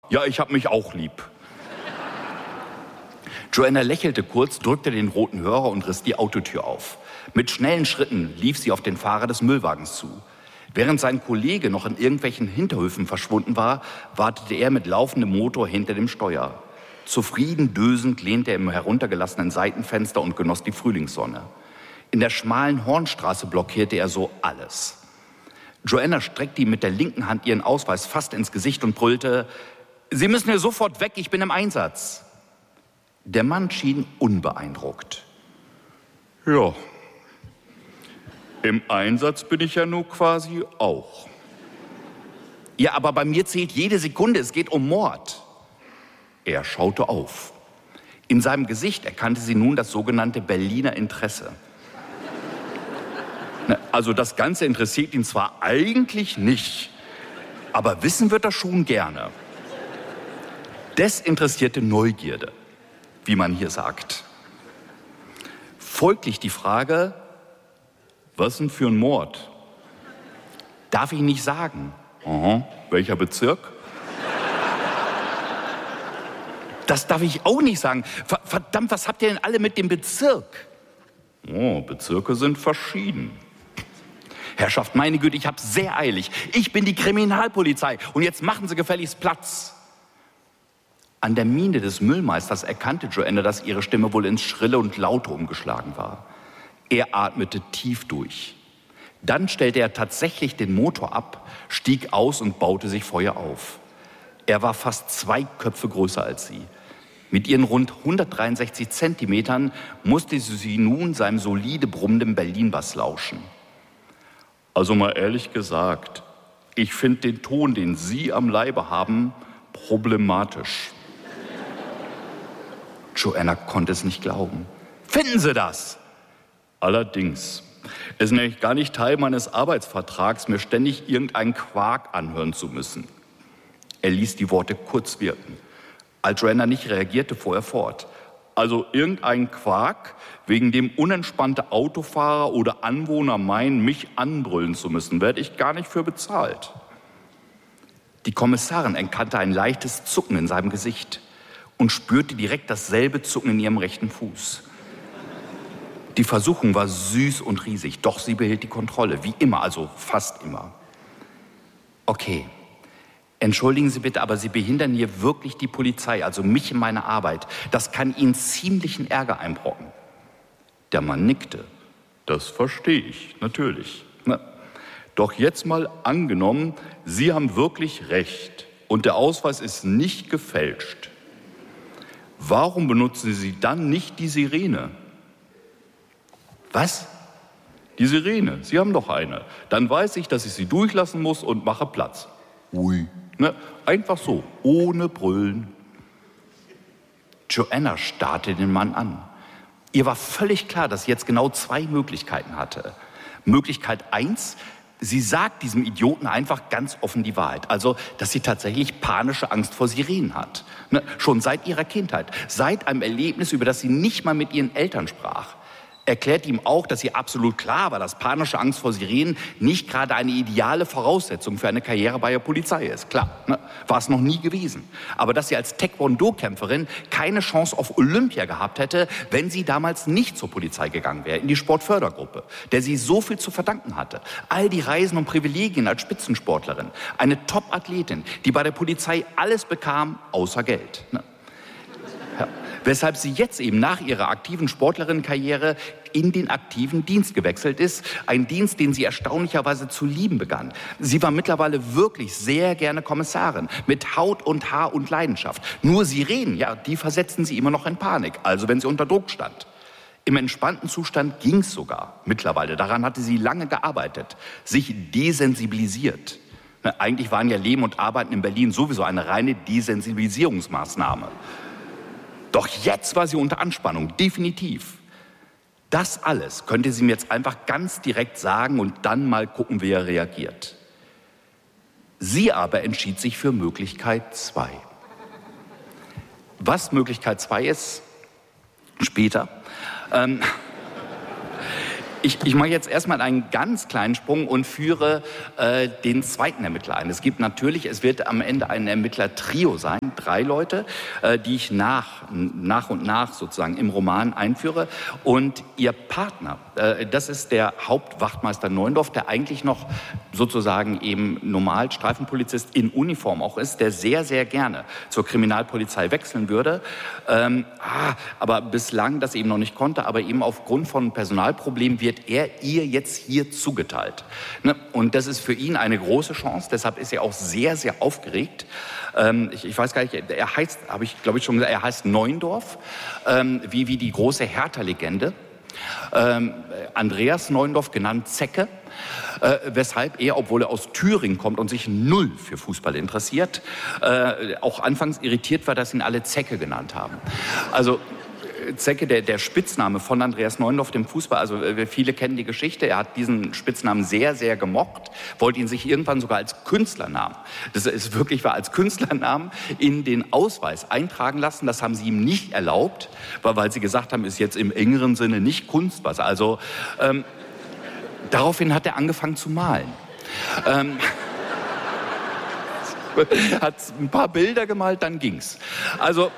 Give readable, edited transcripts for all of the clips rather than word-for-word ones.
Ja, ich hab mich auch lieb. Joanna lächelte kurz, drückte den roten Hörer und riss die Autotür auf. Mit schnellen Schritten lief sie auf den Fahrer des Müllwagens zu. Während sein Kollege noch in irgendwelchen Hinterhöfen verschwunden war, wartete er mit laufendem Motor hinter dem Steuer. Zufrieden dösend lehnte er im heruntergelassenen Seitenfenster und genoss die Frühlingssonne. In der schmalen Hornstraße blockierte er so alles. Joanna streckte ihm mit der linken Hand ihren Ausweis fast ins Gesicht und brüllte: Sie müssen hier sofort weg, ich bin im Einsatz. Der Mann schien unbeeindruckt. Ja, im Einsatz bin ich ja nur quasi auch. Ja, aber bei mir zählt jede Sekunde, es geht um Mord. Er schaute auf. In seinem Gesicht erkannte sie nun das sogenannte Berliner Interesse. Also das Ganze interessiert ihn zwar eigentlich nicht, aber wissen wird er schon gerne. Desinteressierte Neugierde, wie man hier sagt. Folglich die Frage: Was denn für ein Mord? Darf ich nicht sagen. Aha, welcher Bezirk? Das darf ich auch nicht sagen. Verdammt, was habt ihr denn alle mit dem Bezirk? Oh, Bezirke sind verschieden. Herrschaft, meine Güte, ich hab's sehr eilig. Ich bin die Kriminalpolizei und jetzt machen Sie gefälligst Platz. An der Miene des Müllmeisters erkannte Joanna, dass ihre Stimme wohl ins Schrille und Laute umgeschlagen war. Er atmete tief durch. Dann stellte er tatsächlich den Motor ab, stieg aus und baute sich Feuer auf. Er war fast 2 Köpfe größer als sie. Mit ihren rund 163 Zentimetern musste sie nun seinem solide brummenden Berlin-Bass lauschen. Also mal ehrlich gesagt, ich finde den Ton, den Sie am Leibe haben, problematisch. Joanna konnte es nicht glauben. Finden Sie das? Allerdings. Es ist nämlich gar nicht Teil meines Arbeitsvertrags, mir ständig irgendeinen Quark anhören zu müssen. Er ließ die Worte kurz wirken. Als Joanna nicht reagierte, fuhr er fort. Also irgendein Quark, wegen dem unentspannte Autofahrer oder Anwohner meinen, mich anbrüllen zu müssen, werde ich gar nicht für bezahlt. Die Kommissarin erkannte ein leichtes Zucken in seinem Gesicht und spürte direkt dasselbe Zucken in ihrem rechten Fuß. Die Versuchung war süß und riesig, doch sie behielt die Kontrolle, wie immer, also fast immer. Okay, entschuldigen Sie bitte, aber Sie behindern hier wirklich die Polizei, also mich in meiner Arbeit. Das kann Ihnen ziemlichen Ärger einbrocken. Der Mann nickte. Das verstehe ich, natürlich. Na, doch jetzt mal angenommen, Sie haben wirklich recht und der Ausweis ist nicht gefälscht. Warum benutzen Sie dann nicht die Sirene? Was? Die Sirene, Sie haben doch eine. Dann weiß ich, dass ich sie durchlassen muss und mache Platz. Ui. Ne? Einfach so, ohne Brüllen. Joanna starrte den Mann an. Ihr war völlig klar, dass sie jetzt genau 2 Möglichkeiten hatte. Möglichkeit 1, sie sagt diesem Idioten einfach ganz offen die Wahrheit. Also, dass sie tatsächlich panische Angst vor Sirenen hat. Ne? Schon seit ihrer Kindheit, seit einem Erlebnis, über das sie nicht mal mit ihren Eltern sprach. Erklärt ihm auch, dass ihr absolut klar war, dass panische Angst vor Sirenen nicht gerade eine ideale Voraussetzung für eine Karriere bei der Polizei ist. Klar, ne? War es noch nie gewesen. Aber dass sie als Taekwondo-Kämpferin keine Chance auf Olympia gehabt hätte, wenn sie damals nicht zur Polizei gegangen wäre, in die Sportfördergruppe, der sie so viel zu verdanken hatte. All die Reisen und Privilegien als Spitzensportlerin. Eine Top-Athletin, die bei der Polizei alles bekam, außer Geld. Ne? Ja. Weshalb sie jetzt eben nach ihrer aktiven Sportlerinnenkarriere in den aktiven Dienst gewechselt ist. Ein Dienst, den sie erstaunlicherweise zu lieben begann. Sie war mittlerweile wirklich sehr gerne Kommissarin, mit Haut und Haar und Leidenschaft. Nur Sirenen, ja, die versetzten sie immer noch in Panik, also wenn sie unter Druck stand. Im entspannten Zustand ging es sogar mittlerweile. Daran hatte sie lange gearbeitet, sich desensibilisiert. Eigentlich waren ja Leben und Arbeiten in Berlin sowieso eine reine Desensibilisierungsmaßnahme. Doch jetzt war sie unter Anspannung, definitiv. Das alles könnte sie mir jetzt einfach ganz direkt sagen und dann mal gucken, wie er reagiert. Sie aber entschied sich für Möglichkeit 2. Was Möglichkeit 2 ist, später. Ich mache jetzt erstmal einen ganz kleinen Sprung und führe den zweiten Ermittler ein. Es wird am Ende ein Ermittlertrio sein, 3 Leute, die ich nach und nach sozusagen im Roman einführe. Und ihr Partner, das ist der Hauptwachtmeister Neuendorf, der eigentlich noch sozusagen eben normal Streifenpolizist in Uniform auch ist, der sehr, sehr gerne zur Kriminalpolizei wechseln würde, aber bislang das eben noch nicht konnte, aber eben aufgrund von Personalproblemen wird er ihr jetzt hier zugeteilt. Und das ist für ihn eine große Chance, deshalb ist er auch sehr, sehr aufgeregt. Ich weiß gar nicht, er heißt, habe ich glaube ich schon gesagt, er heißt Neuendorf, wie die große Hertha-Legende. Andreas Neuendorf, genannt Zecke, weshalb er, obwohl er aus Thüringen kommt und sich null für Fußball interessiert, auch anfangs irritiert war, dass ihn alle Zecke genannt haben. Also Zecke, der Spitzname von Andreas Neuendorf, dem Fußball, also viele kennen die Geschichte, er hat diesen Spitznamen sehr, sehr gemocht, wollte ihn sich irgendwann sogar als Künstlernamen, das ist wirklich wahr, als Künstlernamen in den Ausweis eintragen lassen. Das haben sie ihm nicht erlaubt, weil sie gesagt haben, ist jetzt im engeren Sinne nicht Kunst, was also daraufhin hat er angefangen zu malen. Hat ein paar Bilder gemalt, dann ging's. Also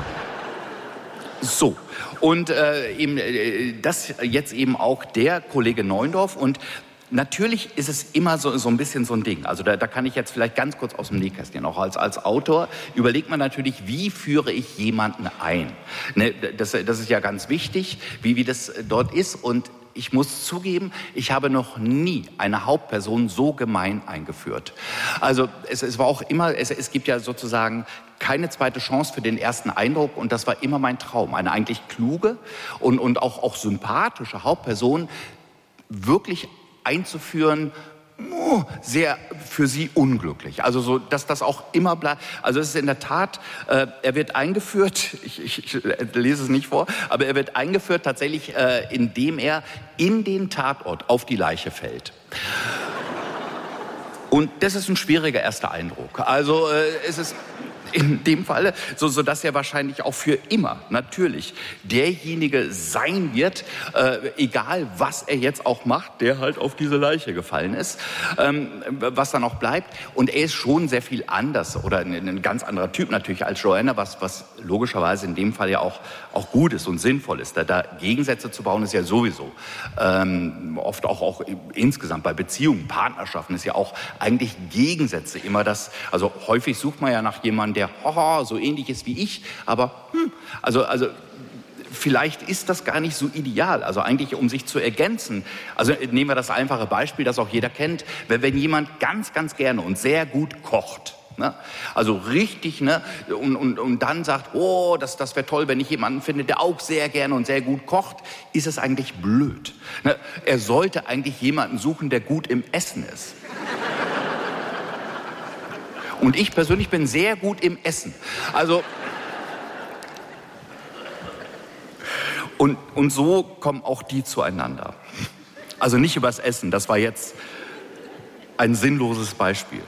so, und das jetzt eben auch der Kollege Neuendorf. Und natürlich ist es immer so ein bisschen so ein Ding. Also da kann ich jetzt vielleicht ganz kurz aus dem Nähkästchen, auch als Autor, überlegt man natürlich, wie führe ich jemanden ein? Ne, das ist ja ganz wichtig, wie das dort ist. Und ich muss zugeben, ich habe noch nie eine Hauptperson so gemein eingeführt. Also es war auch immer, es gibt ja sozusagen keine zweite Chance für den ersten Eindruck, und das war immer mein Traum, eine eigentlich kluge und auch sympathische Hauptperson wirklich einzuführen, sehr für sie unglücklich. Also so, dass das auch immer bleibt. Also es ist in der Tat, er wird eingeführt, ich lese es nicht vor, aber er wird eingeführt tatsächlich, indem er in den Tatort auf die Leiche fällt. Und das ist ein schwieriger erster Eindruck. Also es ist in dem Falle, so dass er wahrscheinlich auch für immer natürlich derjenige sein wird, egal was er jetzt auch macht, der halt auf diese Leiche gefallen ist, was dann auch bleibt. Und er ist schon sehr viel anders oder ein ganz anderer Typ natürlich als Joanna, was logischerweise in dem Fall ja auch gut ist und sinnvoll ist. Da Gegensätze zu bauen ist ja sowieso oft auch insgesamt bei Beziehungen, Partnerschaften ist ja auch eigentlich Gegensätze immer das. Also häufig sucht man ja nach jemandem, der so ähnlich ist wie ich, aber also vielleicht ist das gar nicht so ideal, also eigentlich um sich zu ergänzen. Also nehmen wir das einfache Beispiel, das auch jeder kennt, wenn jemand ganz, ganz gerne und sehr gut kocht, ne? Also richtig, ne? Und dann sagt, das wäre toll, wenn ich jemanden finde, der auch sehr gerne und sehr gut kocht, ist es eigentlich blöd. Ne? Er sollte eigentlich jemanden suchen, der gut im Essen ist. Und ich persönlich bin sehr gut im Essen. Also und so kommen auch die zueinander. Also nicht übers Essen, das war jetzt ein sinnloses Beispiel.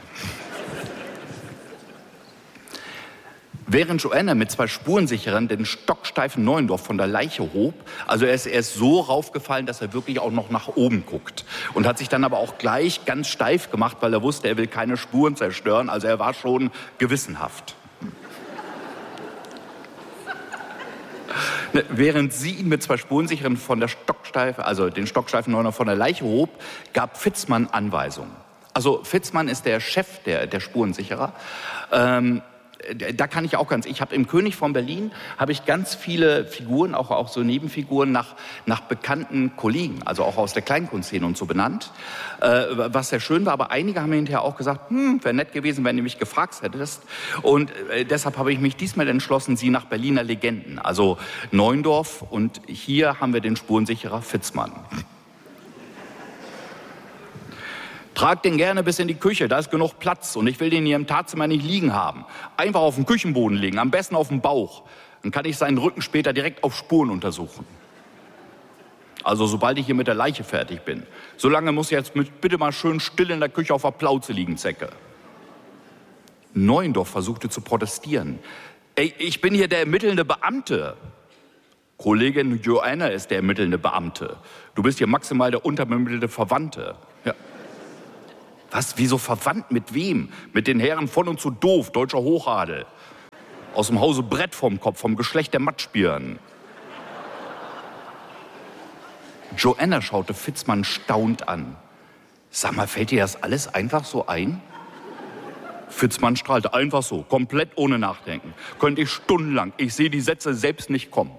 Während Joanna mit 2 Spurensicherern den stocksteifen Neuendorf von der Leiche hob, also er ist so raufgefallen, dass er wirklich auch noch nach oben guckt. Und hat sich dann aber auch gleich ganz steif gemacht, weil er wusste, er will keine Spuren zerstören. Also er war schon gewissenhaft. Während sie ihn mit 2 Spurensicherern von der den stocksteifen Neuendorf von der Leiche hob, gab Fitzmann Anweisungen. Also Fitzmann ist der Chef der Spurensicherer. Da kann ich auch ich habe im König von Berlin, habe ich ganz viele Figuren, auch so Nebenfiguren nach bekannten Kollegen, also auch aus der Kleinkunstszene und so benannt, was sehr schön war, aber einige haben mir hinterher auch gesagt, wäre nett gewesen, wenn du mich gefragt hättest, und deshalb habe ich mich diesmal entschlossen, sie nach Berliner Legenden, also Neuendorf, und hier haben wir den Spurensicherer Fitzmann. Tragt den gerne bis in die Küche, da ist genug Platz und ich will den hier im Tatzimmer nicht liegen haben. Einfach auf den Küchenboden legen, am besten auf dem Bauch. Dann kann ich seinen Rücken später direkt auf Spuren untersuchen. Also sobald ich hier mit der Leiche fertig bin. Solange muss jetzt bitte mal schön still in der Küche auf der Plauze liegen, Zecke. Neuendorf versuchte zu protestieren. Ey, ich bin hier der ermittelnde Beamte. Kollegin Joanna ist der ermittelnde Beamte. Du bist hier maximal der unterbemittelte Verwandte. Ja. Was, wieso verwandt mit wem? Mit den Herren von und zu Doof, deutscher Hochadel. Aus dem Hause Brett vom Kopf, vom Geschlecht der Matschbirnen. Joanna schaute Fitzmann staunend an. Sag mal, fällt dir das alles einfach so ein? Fitzmann strahlte einfach so, komplett ohne Nachdenken. Könnte ich stundenlang, ich sehe die Sätze selbst nicht kommen.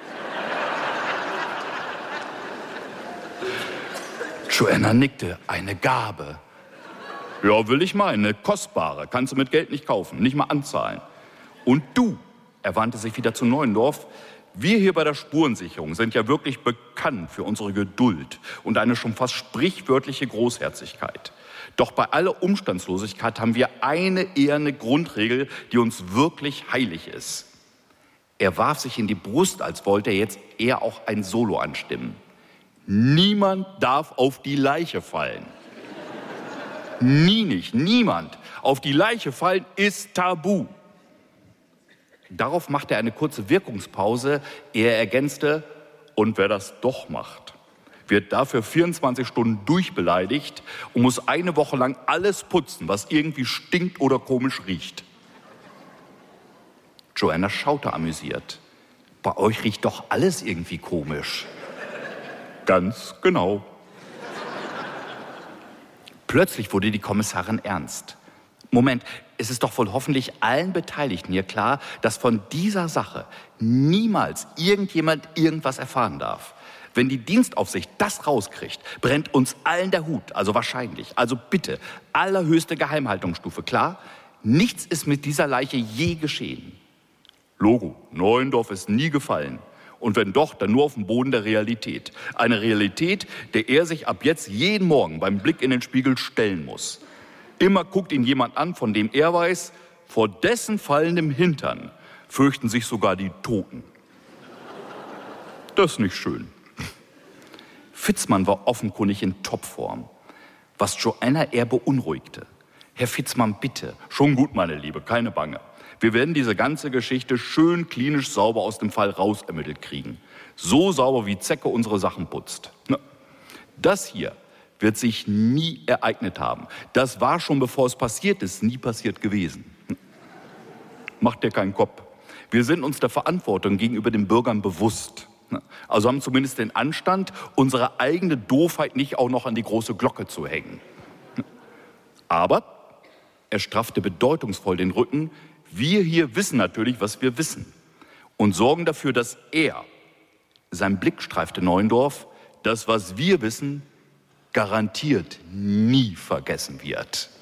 Joanna nickte, eine Gabe. Ja, will ich meinen, eine kostbare, kannst du mit Geld nicht kaufen, nicht mal anzahlen. Und du, er wandte sich wieder zu Neuendorf, wir hier bei der Spurensicherung sind ja wirklich bekannt für unsere Geduld und eine schon fast sprichwörtliche Großherzigkeit. Doch bei aller Umstandslosigkeit haben wir eine eherne Grundregel, die uns wirklich heilig ist. Er warf sich in die Brust, als wollte er jetzt eher auch ein Solo anstimmen. Niemand darf auf die Leiche fallen. Nie nicht, niemand. Auf die Leiche fallen ist tabu. Darauf machte er eine kurze Wirkungspause, ehe er ergänzte, und wer das doch macht, wird dafür 24 Stunden durchbeleidigt und muss eine Woche lang alles putzen, was irgendwie stinkt oder komisch riecht. Joanna schaute amüsiert. Bei euch riecht doch alles irgendwie komisch. Ganz genau. Plötzlich wurde die Kommissarin ernst. Moment, es ist doch wohl hoffentlich allen Beteiligten hier klar, dass von dieser Sache niemals irgendjemand irgendwas erfahren darf. Wenn die Dienstaufsicht das rauskriegt, brennt uns allen der Hut, also wahrscheinlich. Also bitte, allerhöchste Geheimhaltungsstufe, klar? Nichts ist mit dieser Leiche je geschehen. Logo, Neuendorf ist nie gefallen. Und wenn doch, dann nur auf dem Boden der Realität. Eine Realität, der er sich ab jetzt jeden Morgen beim Blick in den Spiegel stellen muss. Immer guckt ihn jemand an, von dem er weiß, vor dessen fallendem Hintern fürchten sich sogar die Toten. Das ist nicht schön. Fitzmann war offenkundig in Topform, was Joanna eher beunruhigte. Herr Fitzmann, bitte. Schon gut, meine Liebe, keine Bange. Wir werden diese ganze Geschichte schön klinisch sauber aus dem Fall rausermittelt kriegen. So sauber, wie Zecke unsere Sachen putzt. Das hier wird sich nie ereignet haben. Das war schon, bevor es passiert ist, nie passiert gewesen. Macht dir keinen Kopf. Wir sind uns der Verantwortung gegenüber den Bürgern bewusst. Also haben zumindest den Anstand, unsere eigene Doofheit nicht auch noch an die große Glocke zu hängen. Aber er straffte bedeutungsvoll den Rücken. Wir hier wissen natürlich, was wir wissen und sorgen dafür, dass er, sein Blick streifte Neuendorf, das, was wir wissen, garantiert nie vergessen wird.